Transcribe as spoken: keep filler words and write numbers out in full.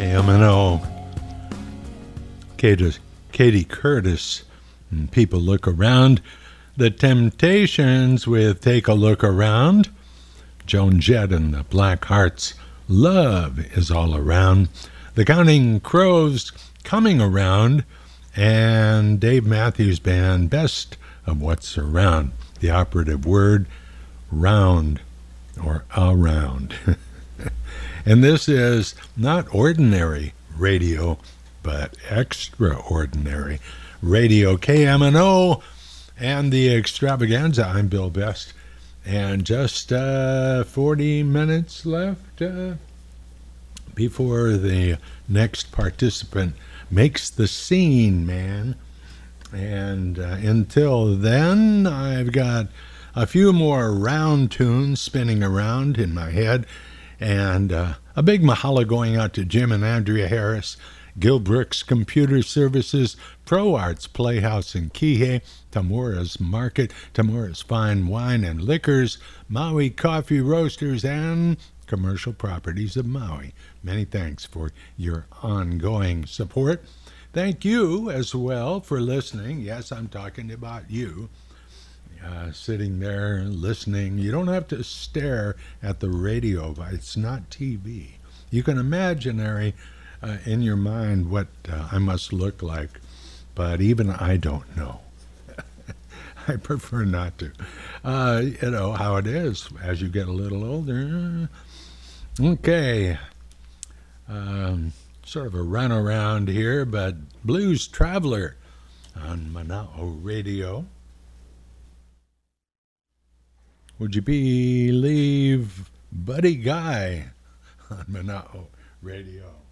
M and O. Katie, Katie Curtis and People Look Around. The Temptations with Take a Look Around. Joan Jett and the Black Hearts, Love is All Around. The Counting Crows, Coming Around. And Dave Matthews Band, Best of What's Around. The operative word, round or around. And this is not ordinary radio, but extraordinary radio. K M N O and the Extravaganza. I'm Bill Best. And just uh, forty minutes left uh, before the next participant makes the scene, man. And uh, until then, I've got a few more round tunes spinning around in my head. And uh, a big mahalo going out to Jim and Andrea Harris, Gilbrooks Computer Services, Pro Arts Playhouse in Kihei, Tamura's Market, Tamura's Fine Wine and Liquors, Maui Coffee Roasters, and Commercial Properties of Maui. Many thanks for your ongoing support. Thank you as well for listening. Yes, I'm talking about you. Uh, sitting there listening. You don't have to stare at the radio. It's not T V. You can imaginary uh, in your mind what uh, I must look like, but even I don't know. I prefer not to. Uh, you know how it is as you get a little older. Okay. Um, sort of a runaround here, but Blues Traveler on Mana'o Radio. Would you believe Buddy Guy on Mana'o Radio?